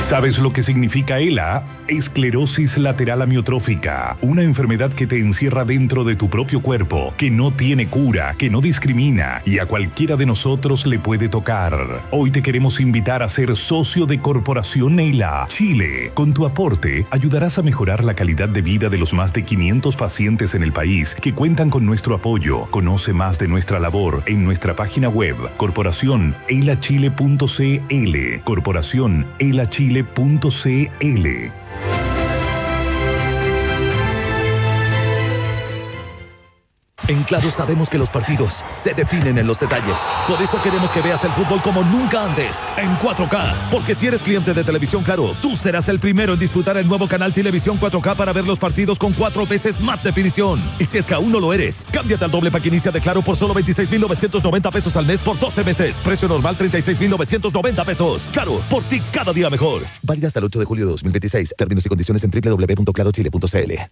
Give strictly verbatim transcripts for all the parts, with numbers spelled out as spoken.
¿Sabes lo que significa E L A? Esclerosis lateral amiotrófica, una enfermedad que te encierra dentro de tu propio cuerpo, que no tiene cura, que no discrimina y a cualquiera de nosotros le puede tocar. Hoy te queremos invitar a ser socio de Corporación E L A Chile. Con tu aporte ayudarás a mejorar la calidad de vida de los más de quinientos pacientes en el país que cuentan con nuestro apoyo. Conoce más de nuestra labor en nuestra página web corporación elachile punto c l. Corporación elachile punto c l. En Claro sabemos que los partidos se definen en los detalles. Por eso queremos que veas el fútbol como nunca antes, en cuatro K. Porque si eres cliente de Televisión Claro, tú serás el primero en disfrutar el nuevo canal Televisión cuatro K para ver los partidos con cuatro veces más definición. Y si es que aún no lo eres, cámbiate al doble pack inicia de Claro por solo veintiséis mil novecientos noventa pesos al mes por doce meses. Precio normal treinta y seis mil novecientos noventa pesos. Claro, por ti cada día mejor. Válida hasta el ocho de julio de dos mil veintiséis. Términos y condiciones en doble u doble u doble u punto claro chile punto c l.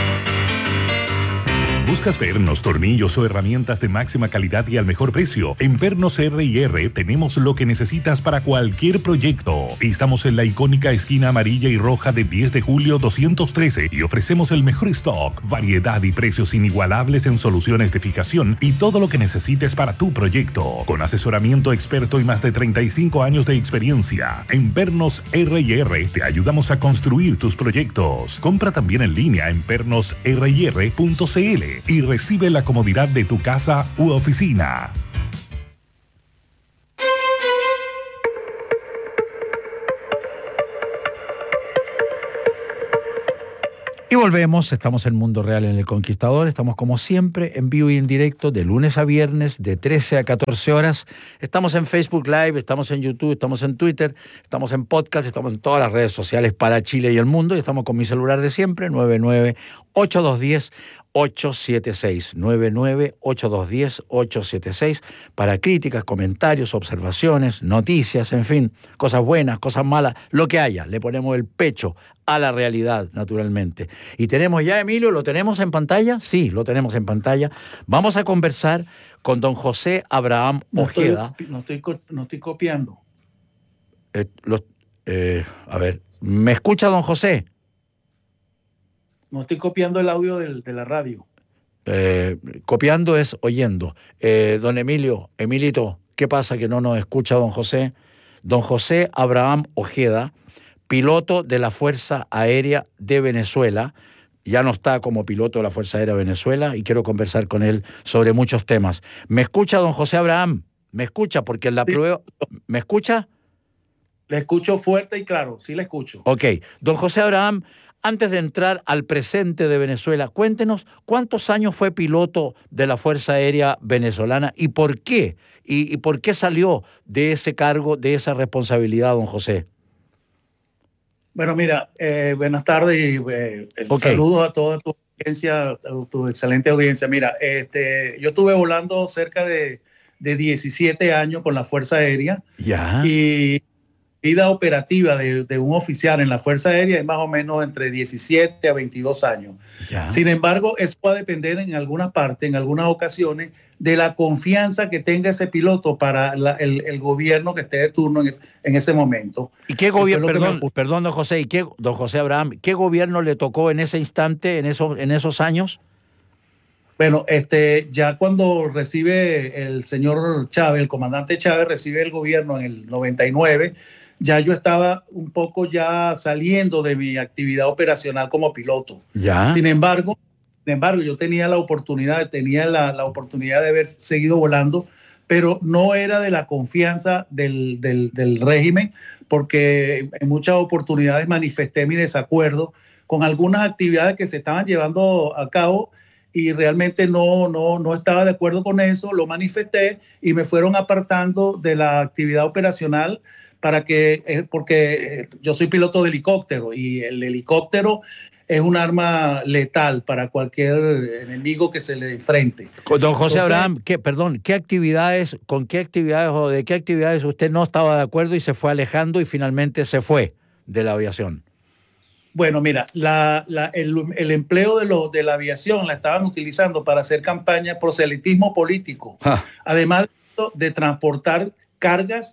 ¿Buscas pernos, tornillos o herramientas de máxima calidad y al mejor precio? En Pernos R y R tenemos lo que necesitas para cualquier proyecto. Estamos en la icónica esquina amarilla y roja de diez de julio doscientos trece y ofrecemos el mejor stock, variedad y precios inigualables en soluciones de fijación y todo lo que necesites para tu proyecto. Con asesoramiento experto y más de treinta y cinco años de experiencia. En Pernos R y R te ayudamos a construir tus proyectos. Compra también en línea en pernos r y r punto c l y recibe la comodidad de tu casa u oficina. Y volvemos, estamos en Mundo Real en El Conquistador, estamos como siempre en vivo y en directo de lunes a viernes de trece a catorce horas. Estamos en Facebook Live, estamos en YouTube, estamos en Twitter, estamos en podcast, estamos en todas las redes sociales para Chile y el mundo y estamos con mi celular de siempre, nueve nueve ocho dos uno cero ocho siete seis, nueve nueve ocho dos uno cero ocho siete seis para críticas, comentarios, observaciones, noticias, en fin, cosas buenas, cosas malas, lo que haya. Le ponemos el pecho a la realidad, naturalmente. Y tenemos ya, Emilio, ¿lo tenemos en pantalla? Sí, lo tenemos en pantalla. Vamos a conversar con don José Abraham Ojeda. No estoy, no estoy, no estoy copiando. Eh, lo, eh, a ver, ¿me escucha, don José? No estoy copiando el audio del, de la radio. Eh, copiando es oyendo. Eh, don Emilio, Emilito, ¿qué pasa que no nos escucha don José? Don José Abraham Ojeda, piloto de la Fuerza Aérea de Venezuela, ya no está como piloto de la Fuerza Aérea de Venezuela y quiero conversar con él sobre muchos temas. ¿Me escucha don José Abraham? ¿Me escucha? Porque en la Sí. prueba... ¿Me escucha? Le escucho fuerte y claro, sí le escucho. Ok. Don José Abraham, antes de entrar al presente de Venezuela, cuéntenos cuántos años fue piloto de la Fuerza Aérea Venezolana y por qué, y, y por qué salió de ese cargo, de esa responsabilidad, don José. Bueno, mira, eh, buenas tardes y eh, Ok. saludos a toda tu audiencia, a tu excelente audiencia. Mira, este, yo estuve volando cerca de, de diecisiete años con la Fuerza Aérea Ya. y vida operativa de, de un oficial en la Fuerza Aérea es más o menos entre diecisiete a veintidós años. Ya. Sin embargo, eso va a depender en alguna parte, en algunas ocasiones, de la confianza que tenga ese piloto para la, el, el gobierno que esté de turno en, es, en ese momento. ¿Y qué gobierno, que perdón, me... perdón, don José, ¿y qué, don José Abraham, qué gobierno le tocó en ese instante, en, eso, en esos años? Bueno, este, ya cuando recibe el señor Chávez, el comandante Chávez recibe el gobierno en el noventa y nueve, ya yo estaba un poco ya saliendo de mi actividad operacional como piloto. Ya. Sin embargo, sin embargo, yo tenía la oportunidad, tenía la, la oportunidad de haber seguido volando, pero no era de la confianza del, del, del régimen, porque en muchas oportunidades manifesté mi desacuerdo con algunas actividades que se estaban llevando a cabo y realmente no, no, no estaba de acuerdo con eso, lo manifesté y me fueron apartando de la actividad operacional para que, eh, porque yo soy piloto de helicóptero y el helicóptero es un arma letal para cualquier enemigo que se le enfrente. Don José Entonces, Abraham, ¿qué, perdón, ¿qué actividades, con qué actividades o de qué actividades usted no estaba de acuerdo y se fue alejando y finalmente se fue de la aviación? Bueno, mira, la, la, el, el empleo de, lo, de la aviación la estaban utilizando para hacer campaña, proselitismo político, Ah. además de transportar cargas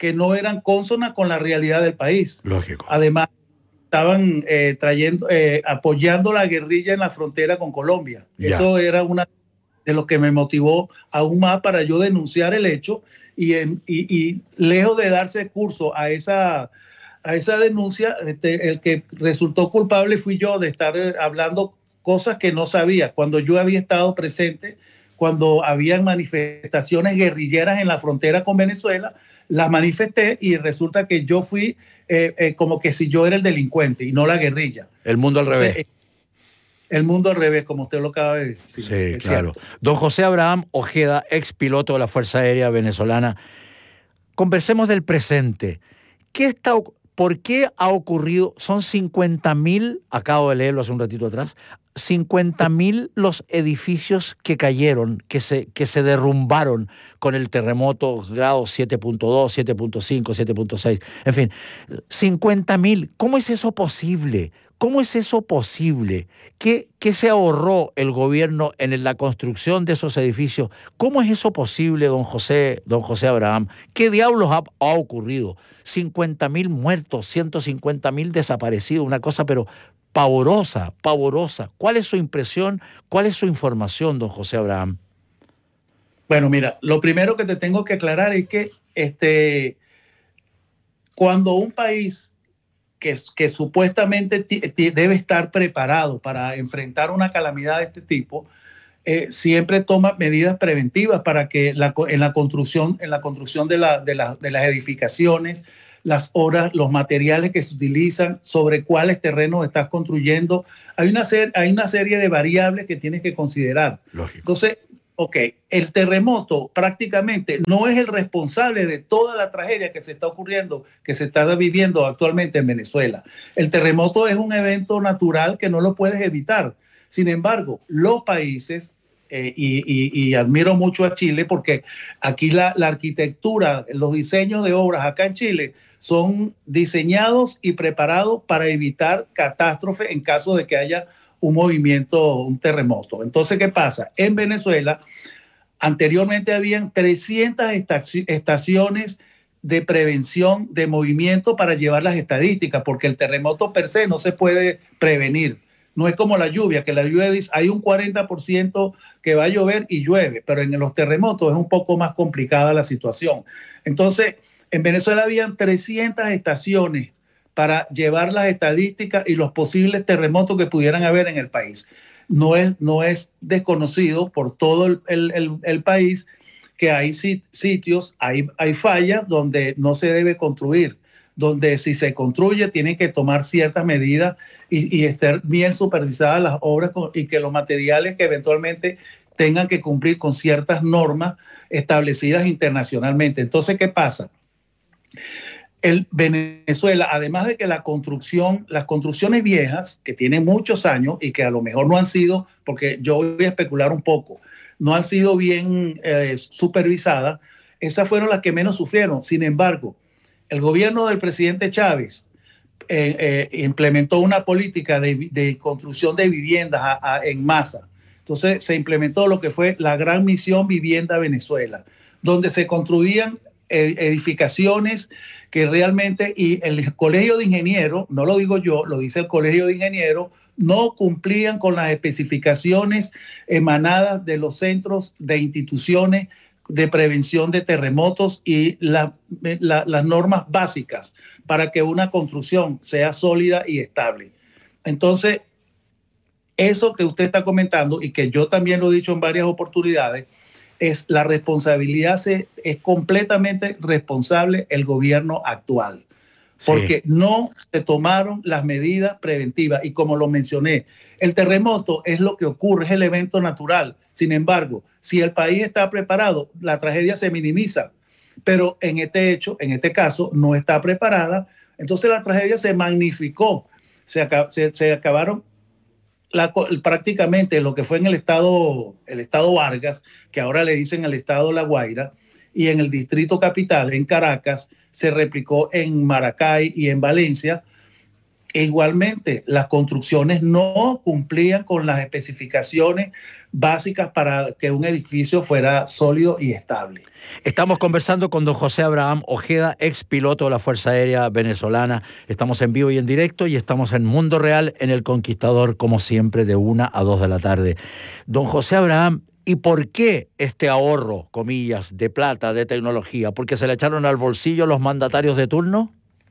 que no eran cónsonas con la realidad del país. Lógico. Además, estaban eh, trayendo, eh, apoyando la guerrilla en la frontera con Colombia. Ya. Eso era una de lo que me motivó aún más para yo denunciar el hecho y, en, y, y lejos de darse curso a esa, a esa denuncia, este, el que resultó culpable fui yo de estar hablando cosas que no sabía, cuando yo había estado presente, cuando habían manifestaciones guerrilleras en la frontera con Venezuela, las manifesté y resulta que yo fui eh, eh, como que si yo era el delincuente y no la guerrilla. El mundo al Entonces, revés. eh, el mundo al revés, como usted lo acaba de decir. Sí, es claro. cierto. Don José Abraham Ojeda, ex piloto de la Fuerza Aérea Venezolana. Conversemos del presente. ¿Qué está, ¿Por qué ha ocurrido? Son cincuenta mil, acabo de leerlo hace un ratito atrás, cincuenta mil los edificios que cayeron, que se, que se derrumbaron con el terremoto grado siete punto dos, siete punto cinco, siete punto seis. En fin, cincuenta mil. ¿Cómo es eso posible? ¿Cómo es eso posible? ¿Qué, ¿Qué se ahorró el gobierno en la construcción de esos edificios? ¿Cómo es eso posible, don José, don José Abraham? ¿Qué diablos ha, ha ocurrido? cincuenta mil muertos, ciento cincuenta mil desaparecidos, una cosa pero pavorosa, pavorosa. ¿Cuál es su impresión? ¿Cuál es su información, don José Abraham? Bueno, mira, lo primero que te tengo que aclarar es que este, cuando un país que, que supuestamente debe estar preparado para enfrentar una calamidad de este tipo, eh, siempre toma medidas preventivas para que la, en la construcción, en la construcción de, la, de, la, de las edificaciones, las obras, los materiales que se utilizan, sobre cuáles terrenos estás construyendo. Hay una, ser, hay una serie de variables que tienes que considerar. Lógico. Entonces, ok, el terremoto prácticamente no es el responsable de toda la tragedia que se está ocurriendo, que se está viviendo actualmente en Venezuela. El terremoto es un evento natural que no lo puedes evitar. Sin embargo, los países, eh, y, y, y admiro mucho a Chile, porque aquí la, la arquitectura, los diseños de obras acá en Chile son diseñados y preparados para evitar catástrofe en caso de que haya un movimiento, un terremoto. Entonces, ¿qué pasa? En Venezuela, anteriormente habían trescientas estaciones de prevención de movimiento para llevar las estadísticas, porque el terremoto per se no se puede prevenir. No es como la lluvia, que la lluvia dice hay un cuarenta por ciento que va a llover y llueve, pero en los terremotos es un poco más complicada la situación. Entonces, en Venezuela habían trescientas estaciones para llevar las estadísticas y los posibles terremotos que pudieran haber en el país. No es, no es desconocido por todo el, el, el, el país que hay sitios, hay, hay fallas donde no se debe construir, donde si se construye tienen que tomar ciertas medidas y, y estar bien supervisadas las obras y que los materiales que eventualmente tengan que cumplir con ciertas normas establecidas internacionalmente. Entonces, ¿qué pasa? El Venezuela, además de que la construcción, las construcciones viejas, que tienen muchos años y que a lo mejor no han sido, porque yo voy a especular un poco, no han sido bien eh, supervisadas, esas fueron las que menos sufrieron. Sin embargo, el gobierno del presidente Chávez eh, eh, implementó una política de, de construcción de viviendas a, a, en masa. Entonces se implementó lo que fue la Gran Misión Vivienda Venezuela, donde se construían edificaciones que realmente, y el Colegio de Ingenieros, no lo digo yo, lo dice el Colegio de Ingenieros, no cumplían con las especificaciones emanadas de los centros de instituciones de prevención de terremotos y la, la, las normas básicas para que una construcción sea sólida y estable. Entonces, eso que usted está comentando y que yo también lo he dicho en varias oportunidades, es la responsabilidad, se, es completamente responsable el gobierno actual, porque sí. no se tomaron las medidas preventivas y como lo mencioné, el terremoto es lo que ocurre, es el evento natural. Sin embargo, si el país está preparado, la tragedia se minimiza, pero en este hecho, en este caso, no está preparada, entonces la tragedia se magnificó, se, se, se acabaron La, prácticamente lo que fue en el estado, el estado Vargas, que ahora le dicen el estado La Guaira, y en el distrito capital, en Caracas, se replicó en Maracay y en Valencia. E igualmente, las construcciones no cumplían con las especificaciones básicas para que un edificio fuera sólido y estable. Estamos conversando con don José Abraham Ojeda, ex piloto de la Fuerza Aérea Venezolana. Estamos en vivo y en directo y estamos en Mundo Real en El Conquistador, como siempre, de una a dos de la tarde. Don José Abraham, ¿y por qué este ahorro, comillas, de plata, de tecnología? ¿Porque se le echaron al bolsillo los mandatarios de turno?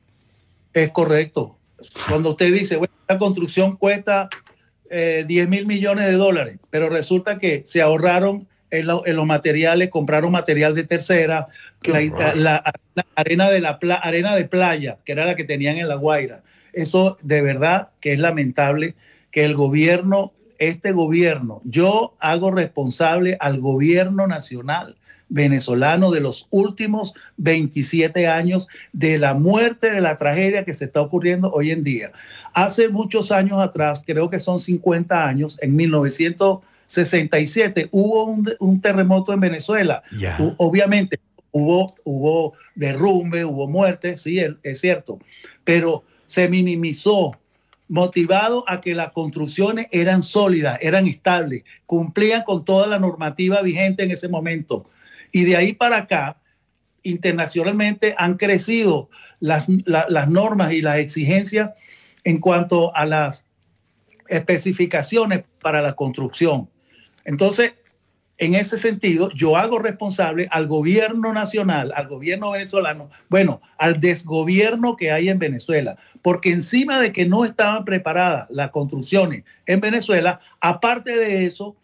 Es correcto. Cuando usted dice, bueno, la construcción cuesta eh, diez mil millones de dólares, pero resulta que se ahorraron en, lo, en los materiales, compraron material de tercera, la, la, la arena de la pla, arena de playa, que era la que tenían en La Guaira. Eso de verdad que es lamentable que el gobierno, este gobierno, yo hago responsable al gobierno nacional venezolano de los últimos veintisiete años de la muerte, de la tragedia que se está ocurriendo hoy en día. Hace muchos años atrás, creo que son cincuenta años, en mil novecientos sesenta y siete hubo un, un terremoto en Venezuela. Yeah. Obviamente hubo, hubo derrumbe, hubo muerte, sí, es cierto, pero se minimizó, motivado a que las construcciones eran sólidas, eran estables, cumplían con toda la normativa vigente en ese momento. Y de ahí para acá, internacionalmente han crecido las, la, las normas y las exigencias en cuanto a las especificaciones para la construcción. Entonces, en ese sentido, yo hago responsable al gobierno nacional, al gobierno venezolano, bueno, al desgobierno que hay en Venezuela, porque encima de que no estaban preparadas las construcciones en Venezuela, aparte de eso,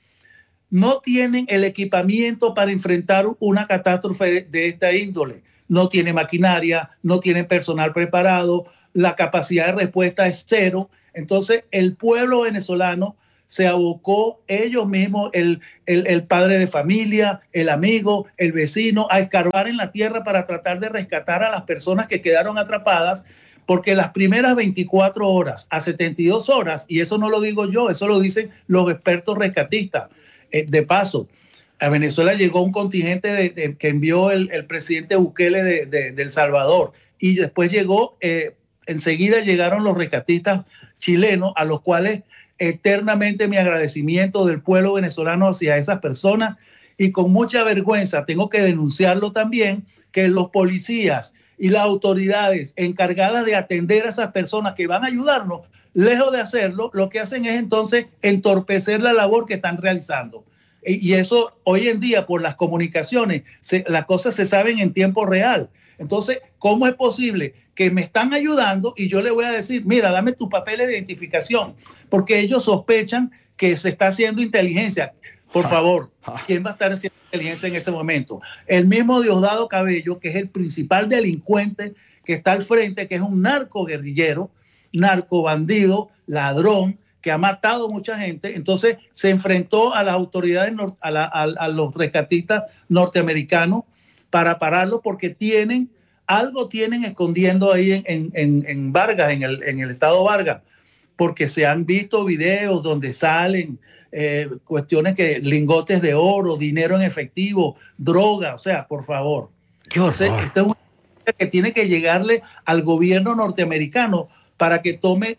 no tienen el equipamiento para enfrentar una catástrofe de, de esta índole. No tienen maquinaria, no tienen personal preparado, la capacidad de respuesta es cero. Entonces, el pueblo venezolano se abocó ellos mismos, el, el, el padre de familia, el amigo, el vecino, a escarbar en la tierra para tratar de rescatar a las personas que quedaron atrapadas, porque las primeras veinticuatro horas a setenta y dos horas, y eso no lo digo yo, eso lo dicen los expertos rescatistas. Eh, de paso, a Venezuela llegó un contingente de, de, que envió el, el presidente Bukele de, de, de El Salvador, y después llegó, eh, enseguida llegaron los rescatistas chilenos, a los cuales eternamente mi agradecimiento del pueblo venezolano hacia esas personas, y con mucha vergüenza tengo que denunciarlo también, que los policías y las autoridades encargadas de atender a esas personas que van a ayudarnos, lejos de hacerlo, lo que hacen es entonces entorpecer la labor que están realizando. Y eso hoy en día por las comunicaciones, se, las cosas se saben en tiempo real. Entonces, ¿cómo es posible que me están ayudando y yo le voy a decir, mira, dame tus papeles de identificación? Porque ellos sospechan que se está haciendo inteligencia. Por favor, ¿quién va a estar haciendo inteligencia en ese momento? El mismo Diosdado Cabello, que es el principal delincuente que está al frente, que es un narco guerrillero, narco bandido, ladrón, que ha matado mucha gente. Entonces se enfrentó a las autoridades, a, la, a, a los rescatistas norteamericanos para pararlo, porque tienen, algo tienen escondiendo ahí en, en, en, en Vargas, en el, en el estado Vargas, porque se han visto videos donde salen eh, cuestiones que lingotes de oro, dinero en efectivo, droga, o sea, por favor. ¡Qué horror! Entonces, esto es una que tiene que llegarle al gobierno norteamericano para que tome.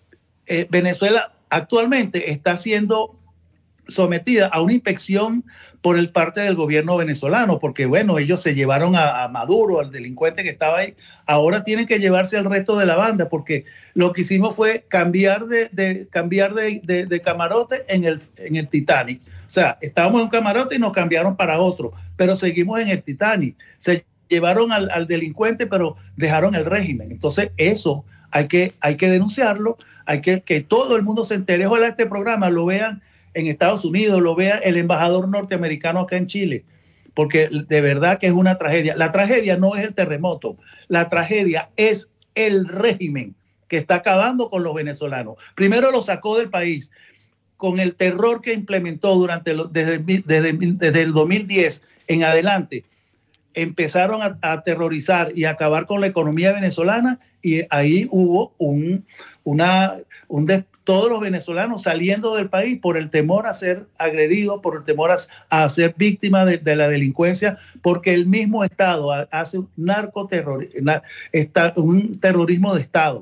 Eh, Venezuela actualmente está siendo sometida a una inspección por el parte del gobierno venezolano, porque bueno, ellos se llevaron a, a Maduro, al delincuente que estaba ahí, ahora tienen que llevarse al resto de la banda, porque lo que hicimos fue cambiar de, de, cambiar de, de, de camarote en el, en el Titanic. O sea, estábamos en un camarote y nos cambiaron para otro, pero seguimos en el Titanic. Se llevaron al, al delincuente, pero dejaron el régimen. Entonces eso hay que, hay que denunciarlo, hay que que todo el mundo se entere. Ojalá este programa lo vean en Estados Unidos, lo vea el embajador norteamericano acá en Chile, porque de verdad que es una tragedia. La tragedia no es el terremoto, la tragedia es el régimen que está acabando con los venezolanos. Primero lo sacó del país con el terror que implementó durante lo, desde, desde, desde el dos mil diez en adelante. Empezaron a, a aterrorizar y a acabar con la economía venezolana, y ahí hubo un, una, un des, todos los venezolanos saliendo del país por el temor a ser agredidos, por el temor a, a ser víctimas de, de la delincuencia, porque el mismo Estado hace un narcoterrorismo, un terrorismo de Estado.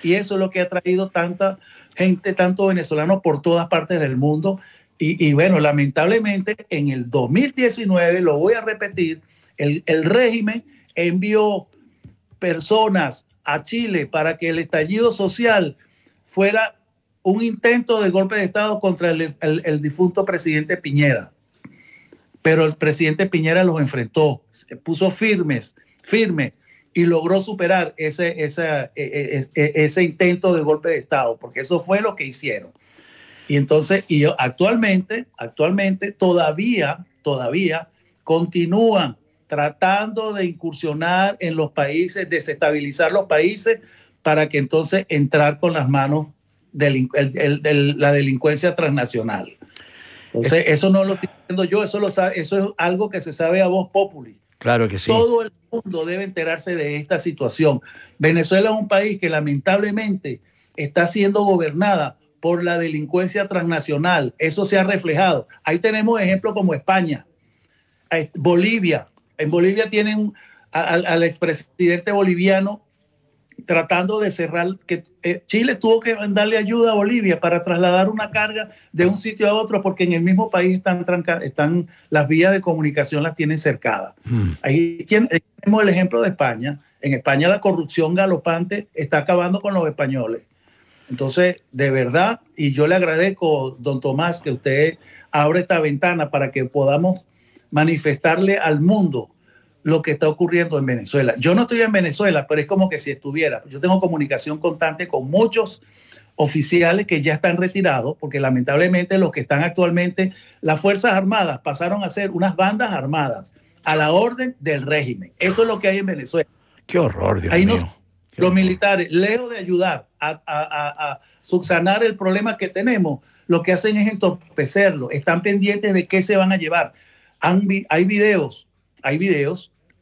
Y eso es lo que ha traído tanta gente, tanto venezolanos por todas partes del mundo. Y, y bueno, lamentablemente en el dos mil diecinueve, lo voy a repetir, el, el régimen envió personas a Chile para que el estallido social fuera un intento de golpe de Estado contra el, el, el difunto presidente Piñera. Pero el presidente Piñera los enfrentó, se puso firmes, firme, y logró superar ese, ese, ese, ese intento de golpe de Estado, porque eso fue lo que hicieron. Y entonces, y actualmente, actualmente todavía, todavía continúan tratando de incursionar en los países, desestabilizar los países, para que entonces entrar con las manos de la delincuencia transnacional. Entonces, eso no lo estoy diciendo yo, eso, lo sabe, eso es algo que se sabe a voz populi. Claro que sí. Todo el mundo debe enterarse de esta situación. Venezuela es un país que lamentablemente está siendo gobernada por la delincuencia transnacional. Eso se ha reflejado. Ahí tenemos ejemplos como España, Bolivia. En Bolivia tienen al, al expresidente boliviano tratando de cerrar, que eh, Chile tuvo que darle ayuda a Bolivia para trasladar una carga de un sitio a otro, porque en el mismo país están, tranca, están las vías de comunicación las tienen cercadas. Mm. Ahí tenemos el ejemplo de España. En España la corrupción galopante está acabando con los españoles. Entonces, de verdad, y yo le agradezco, don Tomás, que usted abra esta ventana para que podamos manifestarle al mundo lo que está ocurriendo en Venezuela. Yo no estoy en Venezuela, pero es como que si estuviera. Yo tengo comunicación constante con muchos oficiales que ya están retirados, porque lamentablemente los que están actualmente, las Fuerzas Armadas pasaron a ser unas bandas armadas a la orden del régimen. Eso es lo que hay en Venezuela. Qué horror, Dios Ahí mío. Nos, los horror. Militares, lejos de ayudar a, a, a, a subsanar el problema que tenemos, lo que hacen es entorpecerlo. Están pendientes de qué se van a llevar. Han, hay videos, hay videos